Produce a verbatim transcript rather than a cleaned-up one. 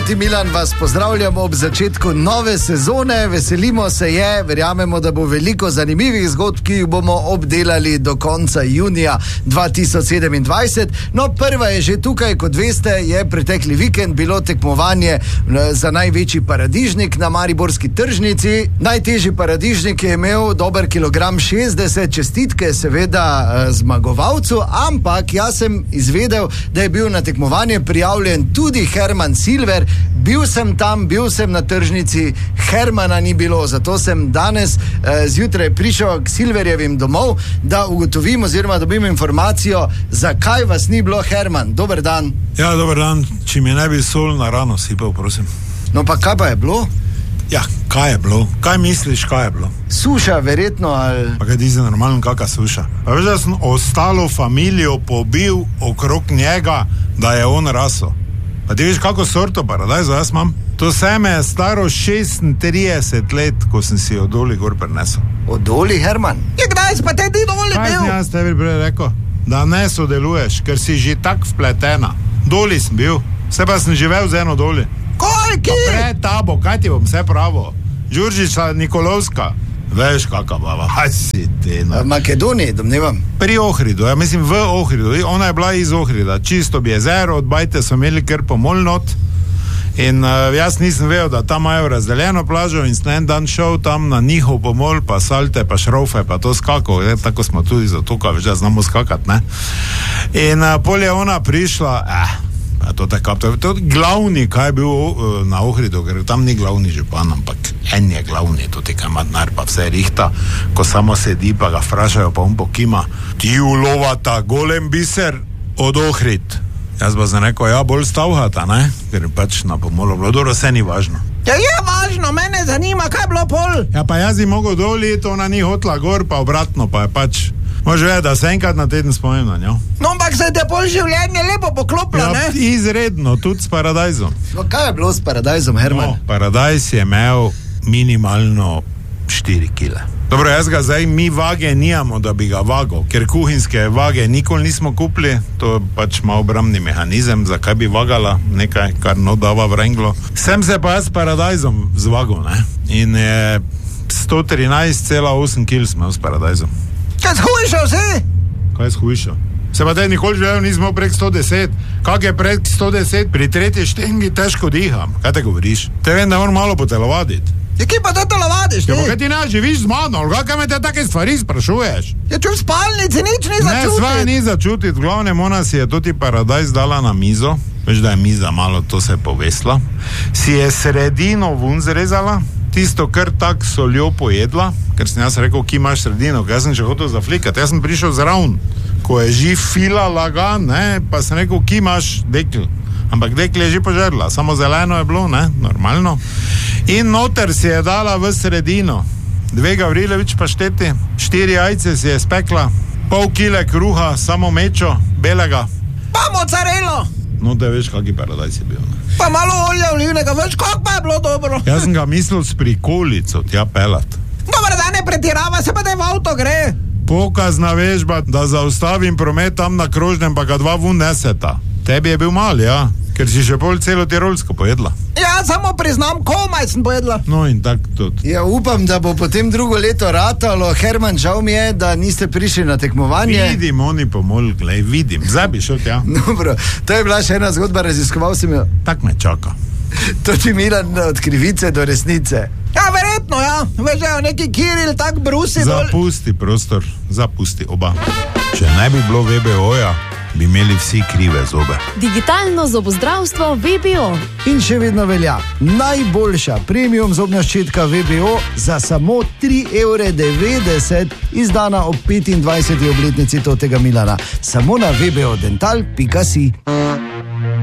Toti Milan, vas pozdravljam ob začetku nove sezone. Veselimo se je, verjamemo, da bo veliko zanimivih zgodb, ki jih bomo obdelali do konca junija dva tisoč sedemindvajset. No, prva je že tukaj, kot veste, je pretekli vikend bilo tekmovanje za največji paradižnik na mariborski tržnici. Najtežji paradižnik je imel dober kilogram šestdeset, čestitke seveda zmagovalcu, ampak jaz sem izvedel, da je bil na tekmovanje prijavljen tudi Herman Silver. Bil sem tam, bil sem na tržnici, Hermana ni bilo, zato sem danes eh, zjutraj prišel k Silverjevim domov, da ugotovim oziroma dobim informacijo, zakaj vas ni bilo, Herman. Dober dan. Ja, dober dan, če mi ne bi sol na rano sipal, prosim. No pa kaj pa je bilo? Ja, kaj je bilo? Kaj misliš, kaj je bilo? Suša, verjetno, ali... Pa kaj ti se normalno, kakva suša? Pa veš, da sem ostalo familijo pobil okrog njega, da je on raso. Pa ti veš, kako sorto paradajzo jaz imam? To seme je staro šestintrideset let, ko sem si od doli gor prinesel. Od doli, Herman? Je kdaj pa te ti doli bil? Kaj sem jaz tebi prej rekel? Da ne sodeluješ, ker si že tak vpletena. Doli sem bil, vse pa sem živel z eno doli. Koliki? Pa pred tabo, kaj ti bom vse pravo? Đurđica Nikolovska. Veš, kaka baba, aj si te, no. V Makedoniji, domnevam. Pri Ohridu, ja mislim v Ohridu. Ona je bila iz Ohrida, čisto bi jezero, od bajte so imeli kar pomol not. In uh, jaz nisem vedel, da tam imajo razdeljeno plažo in sem en dan šel tam na njihov pomol, pa salte, pa šrofe, pa to skakal. Je, tako smo tudi zato, kaj veš, da znamo skakat, ne. In uh, pol je ona prišla, eh, a to tako, to, to glavni, kaj je bil uh, na Ohridu, ker tam ni glavni župan, ampak en je glavni, tudi kaj ima denar, pa vse rihta, ko samo sedi, pa ga vprašajo, pa on pokima, ti ulovata golem biser od Ohrid. Jaz pa sem rekel, ja, bolj stavhata, ne, ker pač na pomolu bilo, dobro, vse ni važno. Ja, je važno, mene zanima, kaj je bilo pol. Ja, pa jaz bi mogel doliti, ona ni hotla gor, pa obratno, pa je pač, može vedeti, da se enkrat na teden spomnim na njo. No, ampak se te pol življenje lepo poklopilo, ja, ne? Izredno, tudi s paradajzom. No, kaj je bilo s paradajzom, Herman? No, paradajz je imel minimalno štiri kile. Dobro, jaz ga zdaj, mi vage nijamo, da bi ga vagal, ker kuhinske vage nikoli nismo kupili, to je pač malo obrambni mehanizem, zakaj bi vagala nekaj, kar no dava v renglo. Sem se pa jaz s paradajzom zvagal, ne? In je sto trinajst cela osem kil smo s paradajzom. Kaj shujšal si? Kaj shujšal? Se pa te nikoli želel nismo prek sto deset. Kak je prek sto deset? Pri tretji štengi težko diham. Kaj te govoriš? Te vem, da moram malo potelovaditi. Ja, ki pa te telovadiš, ti? Ja, pa kaj ti ne živiš z mano, ali kaj me te take stvari sprašuješ? Ja, če v spalnici nič ni začutit. Ne, svaj ni začutit. V glavnem, ona si je tudi paradajz dala na mizo. Veš, da je miza malo, to se je povesla. Si je sredino vun zrezala, tisto kar tak soljo pojedla, ker sem jaz rekel, ki imaš sredino, ker jaz sem še hotel zaflikati. Jaz sem prišel zraven, ko je že fila lagan, ne, pa sem rekel, ki imaš dekl. Ampak dekl je že požrla, samo zeleno je bilo, ne, normalno. In noter si je dala v sredino dve Gavrilovič pašteti, štiri jajce si je spekla, pol kile kruha, samo mečo, belega. Pa mozzarello! No, da veš, kaki paradajz je bil, ne. Pa malo olja olivnega, veš, kako pa je bilo dobro. Jaz sem ga mislil s prikolico tja pelat. Dobro, da ne pretirava, se pa da v avto gre. Pokazna vežba, da zaustavim promet tam na krožnem, pa ga dva vun neseta. Tebi je bil mal, ja, ker si še pol celo tirolsko pojedla. Ja, samo priznam, komaj sem pojedla. No in tak tudi. Ja, upam, da bo potem drugo leto ratalo. Herman, žal mi je, da niste prišli na tekmovanje. Vidim, oni pomol, glej, vidim. Zdaj bi šel tja. Dobro, to je bila še ena zgodba, raziskoval sem jo. Tak me čaka. Toti Milan, od krivice do resnice. Ja, verjetno, ja. Veš, ja, neki Kiril tak brusi dol. Zapusti prostor, zapusti oba. Če ne bi bilo V B O-ja, bi imeli vsi krive zobe. Digitalno zobozdravstvo V B O. In še vedno velja najboljša premium zobna ščitka V B O za samo tri evre devetdeset, izdana ob petindvajseti obletnici Totega Milana. Samo na v b o dental pika si.